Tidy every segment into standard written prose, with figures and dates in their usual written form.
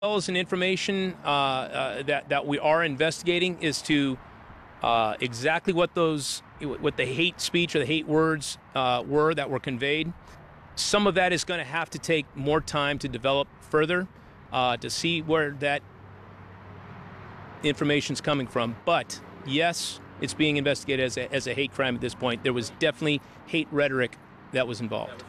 As an information that we are investigating is to exactly what the hate speech or the hate words were that were conveyed. Some of that is going to have to take more time to develop further to see where that information is coming from. But yes, it's being investigated as a hate crime at this point. There was definitely hate rhetoric that was involved.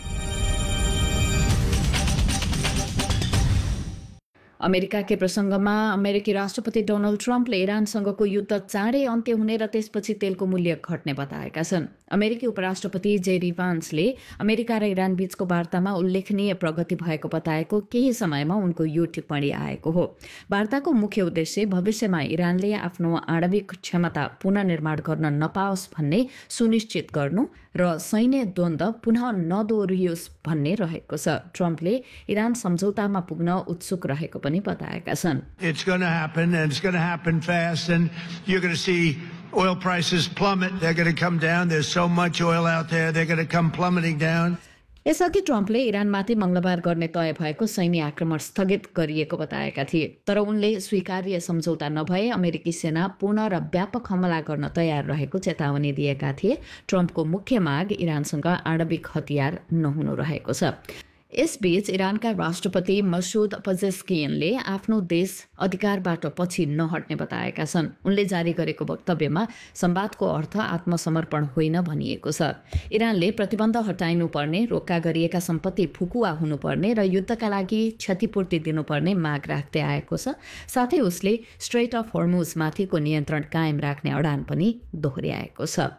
अमेरिकाकै प्रसङ्गमा अमेरिकी राष्ट्रपति Donald ट्रम्पले इरानसँगको युद्ध चाँडै अन्त्य हुने र त्यसपछि तेलको मूल्य घट्ने बताएका छन्। अमेरिकी उपराष्ट्रपति जेडी भान्सले अमेरिका र इरान बीचको वार्तामा उल्लेखनीय प्रगति भएको बताएको केही समयमा उनको यो टिप्पणी आएको हो। वार्ताको मुख्य उद्देश्य भविष्यमा इरानले आफ्नो आणविक क्षमता पुनर्निर्माण गर्न नपाओस् भन्ने सुनिश्चित गर्नु र सैन्य द्वन्द्व पुनः नदोहोरियोस् भन्ने रहेको छ। ट्रम्पले इरान सम्झौतामा पुग्न उत्सुक रहेको पनि बताएका छन्। It's going to happen and it's going to happen fast and you're going to see oil prices plummet. They're going to come down. There's so much oil out there. They're going to come plummeting down. यसअघि ट्रम्पले इरानमाथि मङ्गलबार गर्ने तय भएको सैन्य आक्रमण स्थगित गरिएको बताएका थिए, तर उनले स्वीकार्य सम्झौता नभए अमेरिकी सेना पूर्ण र व्यापक हमला गर्न तयार रहेको चेतावनी दिएका थिए। ट्रम्पको मुख्य माग इरानसँग आणविक हतियार नहुनु रहेको छ। यसबीच इरानका राष्ट्रपति मसूद पजेस्कियनले आफ्नो देश अधिकारबाट पछि नहट्ने बताएका छन्। उनले जारी गरेको वक्तव्यमा संवादको अर्थ आत्मसमर्पण होइन भनिएको छ। इरानले प्रतिबन्ध हटाइनुपर्ने, रोक्का गरिएका सम्पत्ति फुकुवा हुनुपर्ने र युद्धका लागि क्षतिपूर्ति दिनुपर्ने माग राख्दै आएको छ। साथै उसले स्ट्रेट अफ हर्मुजमाथिको नियन्त्रण कायम राख्ने अडान पनि दोहोर्याएको छ।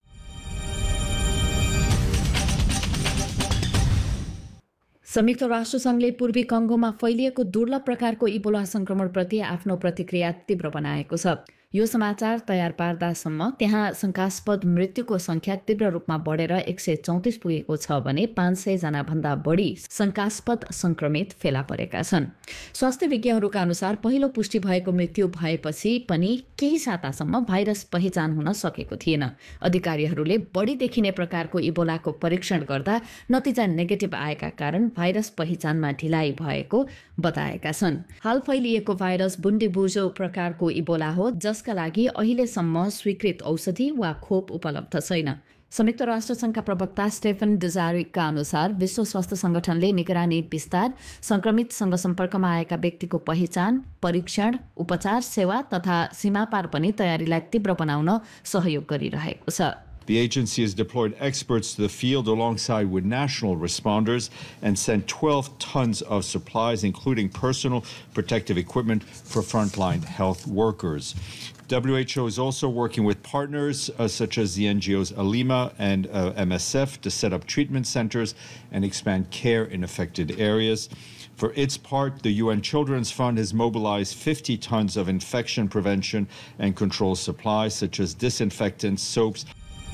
संयुक्त राष्ट्रसङ्घले पूर्वी कङ्गोमा फैलिएको दुर्लभ प्रकारको इबोला संक्रमणप्रति आफ्नो प्रतिक्रिया तीव्र बनाएको छ। यो समाचार तयार पार्दासम्म त्यहाँ शङ्कास्पद मृत्युको संख्या तीव्र रूपमा बढेर 134 पुगेको छ भने 500 जना भन्दा बढी शङ्कास्पद संक्रमित फेला परेका छन्। स्वास्थ्य विज्ञहरूका अनुसार पहिलो पुष्टि भएको मृत्यु भएपछि पनि केही सातासम्म भाइरस पहिचान हुन सकेको थिएन। अधिकारीहरूले बढी देखिने प्रकारको इबोलाको परीक्षण गर्दा नतिजा नेगेटिभ आएका कारण भाइरस पहिचानमा ढिलाइ भएको बताएका छन्। हाल फैलिएको भाइरस बुन्डीबुजो प्रकारको इबोला हो, जसका लागि अहिलेसम्म स्वीकृत औषधि वा खोप उपलब्ध छैन। संयुक्त राष्ट्रसङ्घका प्रवक्ता स्टेफन डुजारिकका अनुसार विश्व स्वास्थ्य संगठनले निगरानी विस्तार, संक्रमितसँग सम्पर्कमा आएका व्यक्तिको पहिचान, परीक्षण, उपचार सेवा तथा सीमापार पनि तयारीलाई तीव्र बनाउन सहयोग गरिरहेको छ। The agency has deployed experts to the field alongside with national responders and sent 12 tons of supplies, including personal protective equipment for frontline health workers. WHO is also working with partners such as the NGOs Alima and MSF to set up treatment centers and expand care in affected areas. For its part, the UN Children's Fund has mobilized 50 tons of infection prevention and control supplies such as disinfectants, soaps.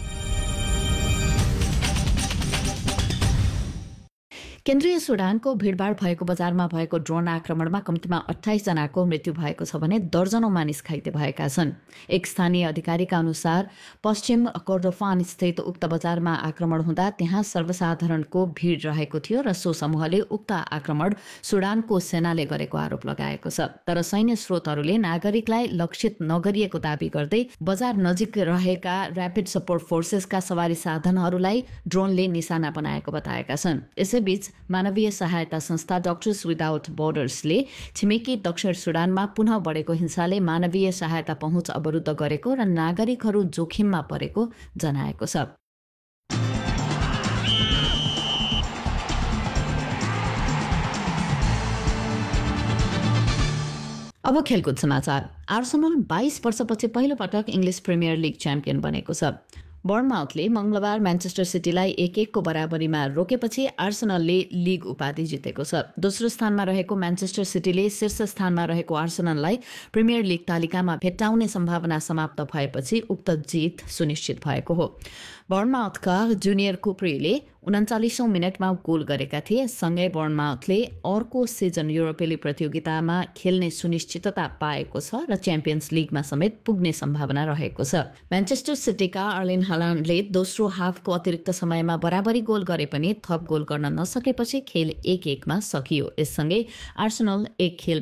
केन्द्रीय सुडानको भिडभाड भएको बजारमा भएको drone आक्रमणमा कम्तीमा 28 जनाको मृत्यु भएको छ भने दर्जनौं मानिस घाइते भएका छन्। एक स्थानीय अधिकारीका अनुसार पश्चिम कोर्डोफान स्थित उक्त बजारमा आक्रमण हुँदा त्यहाँ सर्वसाधारणको भिड रहेको थियो र सो समूहले उक्त आक्रमण सुडानको सेनाले गरेको आरोप लगाएको छ। तर सैन्य स्रोतहरूले नागरिकलाई लक्षित नगरिएको दावी गर्दै बजार नजिक रहेका र्यापिड सपोर्ट फोर्सेसका सवारी साधनहरूलाई ड्रोनले निशाना बनाएको बताएका छन्। यसैबीच मानवीय सहायता संस्था डक्टर्स विदाउट बोर्डर्सले छिमेकी दक्षिण सुडानमा पुनः बढेको हिंसाले मानवीय सहायता पहुँच अवरुद्ध गरेको र नागरिकहरू जोखिममा परेको जनाएको छ। अब खेलकुद समाचार। आर्सेनल 22 वर्षपछि पहिलो पटक इङ्ग्लिस प्रिमियर लिग च्याम्पियन बनेको छ। बर्नमाउथले मंगलबार म्यान्चेस्टर सिटीलाई 1-1 को बराबरीमा रोकेपछि आर्सेनलले लिग उपाधि जितेको छ। दोस्रो स्थानमा रहेको म्यान्चेस्टर सिटीले शीर्ष स्थानमा रहेको आर्सेनललाई प्रिमियर लिग तालिकामा भेट्टाउने सम्भावना समाप्त भएपछि उक्त जित सुनिश्चित भएको हो। बर्नमाउथका जुनियर कुप्रीले 39औं मिनटमा गोल गरेका थिए। सँगै बर्नमाउथले अर्को सिजन युरोपेली प्रतियोगितामा खेल्ने सुनिश्चितता पाएको छ र च्याम्पियन्स लिगमा समेत पुग्ने सम्भावना रहेको छ। म्यान्चेस्टर सिटीका अर्लिन हालान्डले दोस्रो हाफको अतिरिक्त समयमा बराबरी गोल गरे पनि थप गोल गर्न नसकेपछि खेल 1-1 मा सकियो। यससँगै आर्सेनल एक खेल